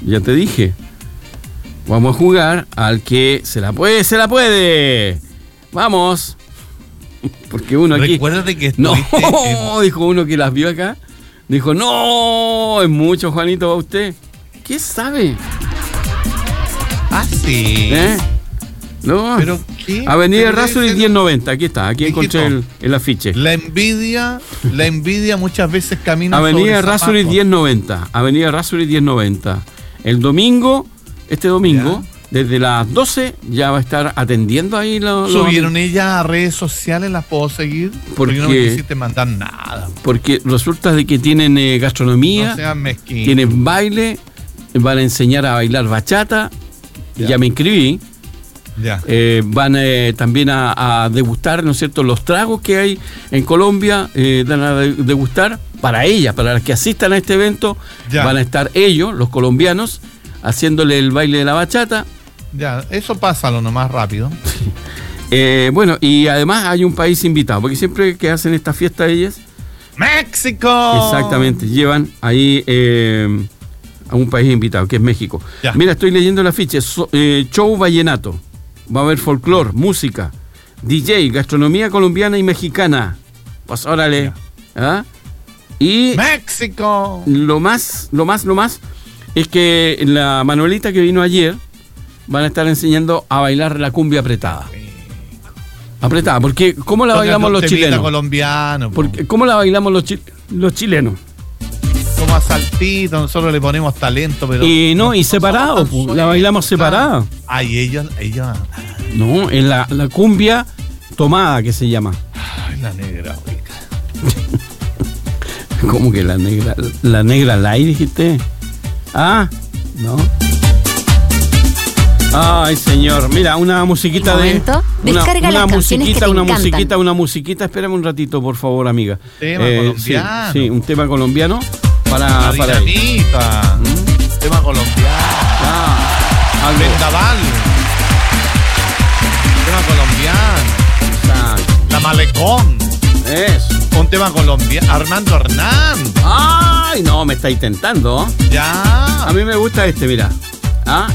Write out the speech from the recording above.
Ya te dije. Vamos a jugar al que se la puede. Vamos. Porque uno aquí... Recuérdate que no, dijo uno que las vio acá. Dijo, no, es mucho, Juanito, ¿va usted? ¿Qué sabe? Ah, sí. No. ¿Pero qué? Avenida Errázuriz 1090, aquí está, aquí encontré el afiche. La envidia muchas veces camina Avenida Errázuriz 1090, Avenida Errázuriz 1090. El domingo, este domingo, ya, desde las 12 ya va a estar atendiendo ahí ¿Subieron ella a redes sociales? ¿Las puedo seguir? Porque no me quisiste mandar nada. Porque resulta de que tienen gastronomía, no sean mezquinos, tienen baile, van a enseñar a bailar bachata, ya me inscribí. Ya. Van también a degustar, ¿no es cierto?, los tragos que hay en Colombia, van a degustar para ellas, para las que asistan a este evento, ya, van a estar ellos, los colombianos, haciéndole el baile de la bachata. Ya, eso pásalo nomás rápido. Bueno, y además hay un país invitado, porque siempre que hacen esta fiesta ellas... ¡México! Exactamente, llevan ahí a un país invitado, que es México. Ya. Mira, estoy leyendo el afiche, show vallenato. Va a haber folclore, música, DJ, gastronomía colombiana y mexicana. Pues órale. ¿Ah? Y ¡México! Lo más es que la Manuelita que vino ayer van a estar enseñando a bailar la cumbia apretada. Apretada, porque ¿cómo la bailamos los chilenos? Colombiano, porque ¿cómo la bailamos los chilenos? Como a saltito, nosotros le ponemos talento, pero... Y no, y separado, la bailamos separada. Ay, ellos... No, es la cumbia tomada que se llama. Ay, la negra, oiga. ¿Cómo que la negra? ¿La negra light, dijiste? Ah, no. Ay, señor, mira, una musiquita de... Una musiquita, espérame un ratito, por favor, amiga. Tema colombiano. Sí, un tema colombiano. Para dinamita. Tema colombiano. Al vendaval. Tema colombiano. La malecón. Eso. Un tema colombiano. Armando Hernán. Ay, no, me estáis tentando. Ya. A mí me gusta este, mira.